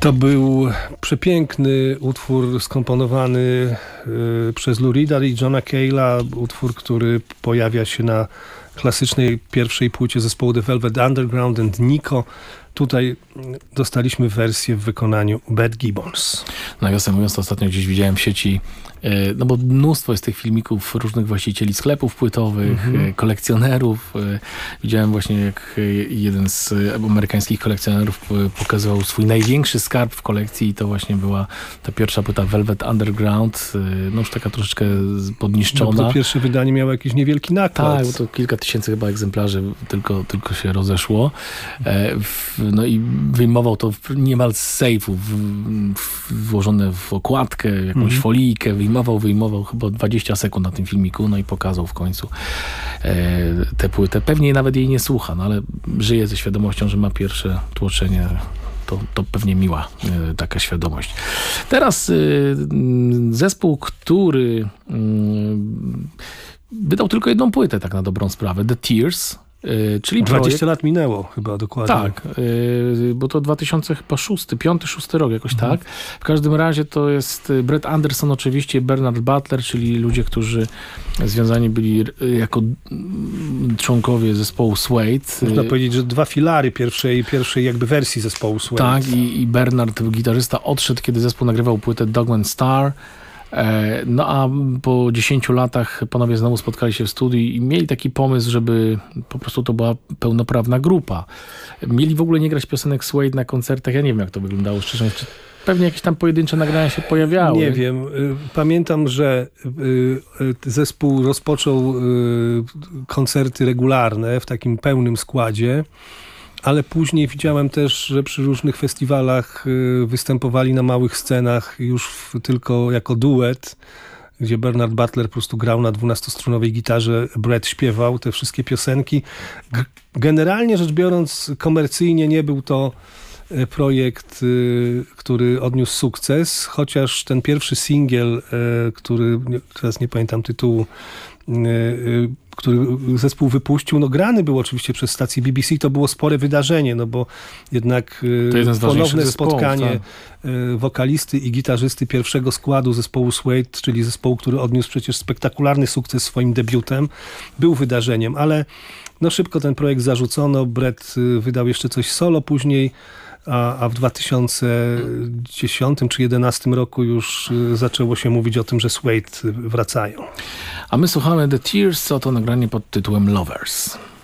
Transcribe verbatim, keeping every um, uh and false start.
To był przepiękny utwór skomponowany y, przez Lou Reeda i Johna Cale'a, utwór, który pojawia się na klasycznej pierwszej płycie zespołu The Velvet Underground and Nico. Tutaj dostaliśmy wersję w wykonaniu Beth Gibbons. Nawiasem mówiąc, to ostatnio gdzieś widziałem w sieci, no bo mnóstwo jest tych filmików różnych właścicieli sklepów płytowych, mm-hmm. kolekcjonerów. Widziałem właśnie, jak jeden z amerykańskich kolekcjonerów pokazywał swój największy skarb w kolekcji i to właśnie była ta pierwsza płyta Velvet Underground, no już taka troszeczkę podniszczona. No, to pierwsze wydanie miało jakiś niewielki nakład. Tak, bo to kilka tysięcy chyba egzemplarzy tylko, tylko się rozeszło. No i wyjmował to niemal z sejfu, włożone w okładkę, jakąś mm-hmm. folijkę, wyjmował, wyjmował chyba dwadzieścia sekund na tym filmiku, no i pokazał w końcu e, tę płytę. Pewnie nawet jej nie słucha, no ale żyje ze świadomością, że ma pierwsze tłoczenie. To, to pewnie miła e, taka świadomość. Teraz e, zespół, który e, wydał tylko jedną płytę, tak na dobrą sprawę, The Tears. Czyli dwadzieścia projekt... lat minęło chyba dokładnie. Tak, yy, bo to dwa tysiące szósty, piąty, szósty rok jakoś mhm. tak. W każdym razie to jest Brett Anderson oczywiście, Bernard Butler, czyli ludzie, którzy związani byli jako członkowie zespołu Suede. Można powiedzieć, że dwa filary pierwszej, pierwszej jakby wersji zespołu Suede. Tak, i, i Bernard, gitarzysta, odszedł, kiedy zespół nagrywał płytę Dogman Star. No a po dziesięciu latach panowie znowu spotkali się w studiu i mieli taki pomysł, żeby po prostu to była pełnoprawna grupa. Mieli w ogóle nie grać piosenek Suede na koncertach. Ja nie wiem, jak to wyglądało, szczerze mówiąc. Pewnie jakieś tam pojedyncze nagrania się pojawiały. Nie wiem. Pamiętam, że zespół rozpoczął koncerty regularne w takim pełnym składzie. Ale później widziałem też, że przy różnych festiwalach występowali na małych scenach już w, tylko jako duet, gdzie Bernard Butler po prostu grał na dwunastostrunowej gitarze, Brett śpiewał te wszystkie piosenki. G- generalnie rzecz biorąc, komercyjnie nie był to projekt, który odniósł sukces, chociaż ten pierwszy singiel, który, teraz nie pamiętam tytułu, który zespół wypuścił, no grany był oczywiście przez stację B B C, to było spore wydarzenie, no bo jednak ponowne spotkanie tak. wokalisty i gitarzysty pierwszego składu zespołu Suede, czyli zespołu, który odniósł przecież spektakularny sukces swoim debiutem, był wydarzeniem, ale no szybko ten projekt zarzucono, Brett wydał jeszcze coś solo później, A, a w dwa tysiące dziesiątym czy jedenastym roku już zaczęło się mówić o tym, że Suede wracają. A my słuchamy The Tears, oto nagranie pod tytułem Lovers.